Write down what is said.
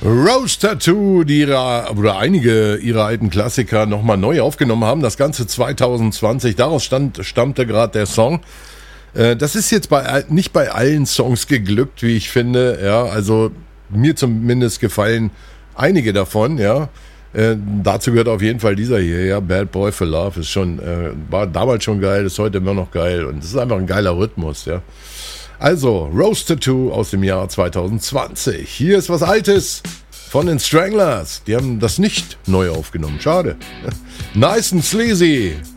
Rose Tattoo, die einige ihrer alten Klassiker nochmal neu aufgenommen haben. Das Ganze 2020, daraus stammte gerade der Song. Das ist jetzt nicht bei allen Songs geglückt, wie ich finde. Ja, also mir zumindest gefallen einige davon, ja. Dazu gehört auf jeden Fall dieser hier, ja, Bad Boy for Love, ist schon, war damals schon geil, ist heute immer noch geil und es ist einfach ein geiler Rhythmus, ja. Also, Rose Tattoo aus dem Jahr 2020. Hier ist was Altes von den Stranglers. Die haben das nicht neu aufgenommen, schade. Nice and Sleazy.